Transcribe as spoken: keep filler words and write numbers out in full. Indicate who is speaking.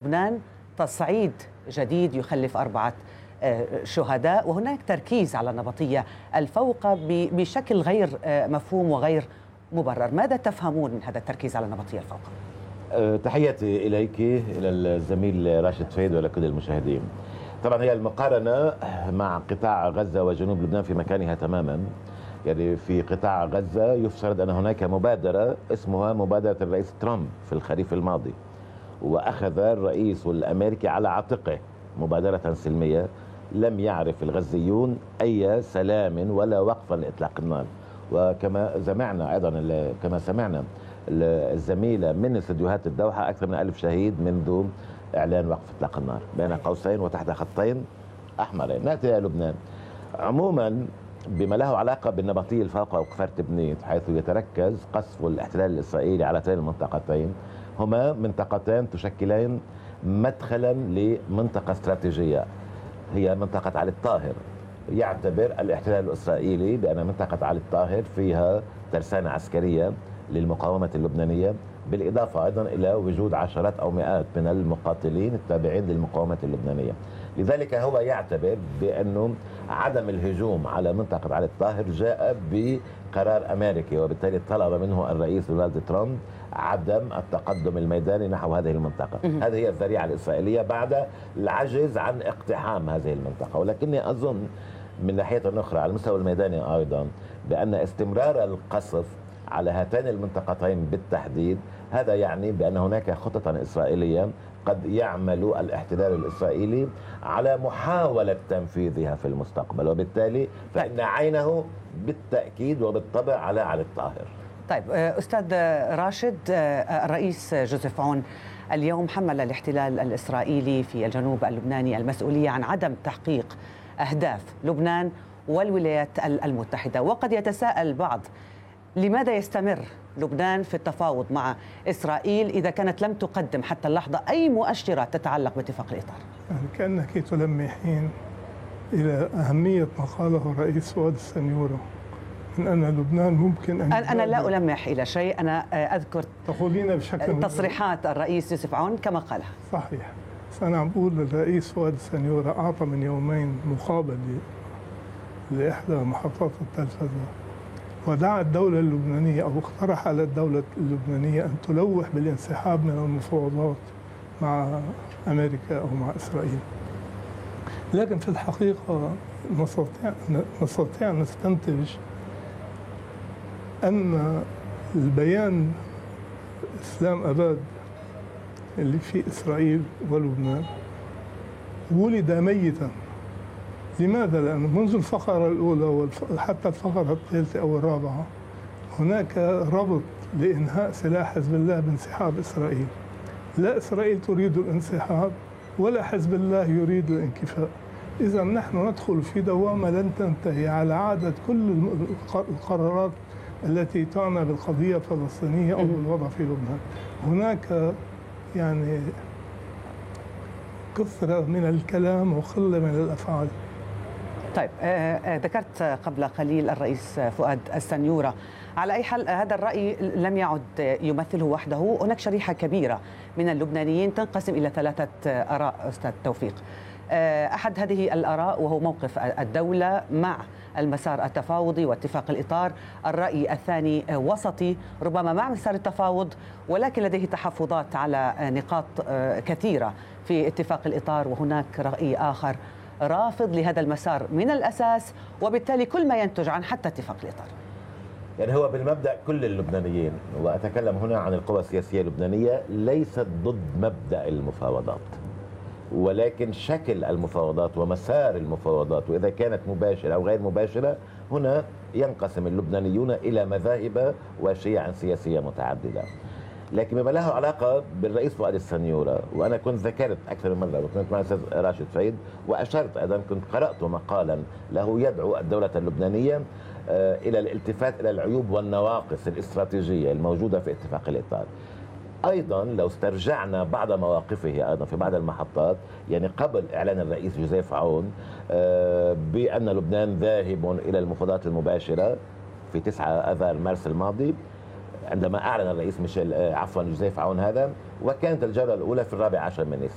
Speaker 1: لبنان تصعيد جديد يخلف أربعة شهداء، وهناك تركيز على النبطية الفوقة بشكل غير مفهوم وغير مبرر. ماذا تفهمون من هذا التركيز على النبطية الفوقة؟
Speaker 2: تحياتي إليك، إلى الزميل راشد فايد ولكل المشاهدين. طبعا هي المقارنة مع قطاع غزة وجنوب لبنان في مكانها تماما. يعني في قطاع غزة يفترض أن هناك مبادرة اسمها مبادرة الرئيس ترامب في الخريف الماضي، وأخذ الرئيس الأمريكي على عاتقه مبادرة سلمية. لم يعرف الغزيون أي سلام ولا وقفا لإطلاق النار. وكما سمعنا أيضا كما سمعنا الزميلة من استديوهات الدوحة، أكثر من ألف شهيد منذ إعلان وقف إطلاق النار بين قوسين وتحت خطين أحمرين. نأتي إلى لبنان عموما بما له علاقة بالنبطية الفوقة وكفر تبنيت، حيث يتركز قصف الاحتلال الإسرائيلي على هاتين المنطقتين. هما منطقتين تشكلين مدخلا لمنطقة استراتيجية، هي منطقة علي الطاهر. يعتبر الاحتلال الإسرائيلي بأن منطقة علي الطاهر فيها ترسانة عسكرية للمقاومة اللبنانية، بالإضافة أيضا إلى وجود عشرات أو مئات من المقاتلين التابعين للمقاومة اللبنانية. لذلك هو يعتبر بأنه عدم الهجوم على منطقة علي الطاهر جاء بقرار أمريكي، وبالتالي طلب منه الرئيس دونالد ترامب عدم التقدم الميداني نحو هذه المنطقة. هذه هي الذريعة الإسرائيلية بعد العجز عن اقتحام هذه المنطقة. ولكني أظن من ناحية أخرى على المستوى الميداني أيضا بأن استمرار القصف على هاتين المنطقتين بالتحديد هذا يعني بأن هناك خطة إسرائيلية قد يعمل الاحتلال الإسرائيلي على محاولة تنفيذها في المستقبل، وبالتالي فإن عينه بالتأكيد وبالطبع على علي الطاهر.
Speaker 1: طيب أستاذ راشد، الرئيس جوزيف عون اليوم حمل الاحتلال الإسرائيلي في الجنوب اللبناني المسؤولية عن عدم تحقيق أهداف لبنان والولايات المتحدة، وقد يتساءل البعض لماذا يستمر لبنان في التفاوض مع إسرائيل إذا كانت لم تقدم حتى اللحظة أي مؤشرات تتعلق باتفاق الإطار؟
Speaker 3: يعني كأنك تلمحين إلى أهمية ما قاله الرئيس فؤاد السنيورة من أن لبنان ممكن أن
Speaker 1: أنا لا ألمح إلى شيء، أنا أذكر
Speaker 3: تقولين بشكل
Speaker 1: تصريحات الرئيس يوسف عون كما قالها.
Speaker 3: صحيح. بس أنا عم بقول الرئيس فؤاد السنيورة أعطى من يومين مقابل لإحدى محطات التلفزة، ودعا الدولة اللبنانية أو اقترح على الدولة اللبنانية أن تلوح بالانسحاب من المفاوضات مع أمريكا أو مع إسرائيل. لكن في الحقيقة نستطيع نستطيع أن نستنتج أن البيان إسلام أباد اللي في إسرائيل ولبنان ولد ميتا. لماذا؟ لأن منذ الفقرة الأولى وحتى الفقرة الثالثة أو الرابعة هناك ربط لإنهاء سلاح حزب الله بانسحاب إسرائيل. لا إسرائيل تريد الانسحاب ولا حزب الله يريد الانكفاء. إذا نحن ندخل في دوامة لن تنتهي على عادة كل القرارات التي تعنى بالقضية الفلسطينية أو الوضع في لبنان. هناك يعني كثرة من الكلام وقلة من الأفعال.
Speaker 1: طيب ذكرت قبل قليل الرئيس فؤاد السنيورة. على أي حال هذا الرأي لم يعد يمثله وحده، هناك شريحة كبيرة من اللبنانيين تنقسم إلى ثلاثة آراء أستاذ توفيق. أحد هذه الآراء وهو موقف الدولة مع المسار التفاوضي واتفاق الإطار. الرأي الثاني وسطي ربما مع مسار التفاوض ولكن لديه تحفظات على نقاط كثيرة في اتفاق الإطار، وهناك رأي آخر رافض لهذا المسار من الأساس وبالتالي كل ما ينتج عن حتى اتفاق الإطار.
Speaker 2: يعني هو بالمبدأ كل اللبنانيين، وأتكلم هنا عن القوى السياسية اللبنانية، ليست ضد مبدأ المفاوضات، ولكن شكل المفاوضات ومسار المفاوضات، وإذا كانت مباشرة أو غير مباشرة، هنا ينقسم اللبنانيون إلى مذاهب وشيعا سياسية متعددة. لكن بما له علاقة بالرئيس فؤاد السنيورة، وأنا كنت ذكرت أكثر من مرة وكنت مع الأستاذ راشد فايد وأشرت أيضا، كنت قرأت مقالا له يدعو الدولة اللبنانية إلى الالتفات إلى العيوب والنواقص الاستراتيجية الموجودة في اتفاق الإطار. أيضا لو استرجعنا بعض مواقفه أيضا في بعض المحطات، يعني قبل إعلان الرئيس جوزيف عون بأن لبنان ذاهب إلى المفاوضات المباشرة في تسعة آذار مارس الماضي، عندما أعلن الرئيس ميشيل عفوا جوزيف عون هذا، وكانت الجولة الأولى في الرابع عشر من نيسان.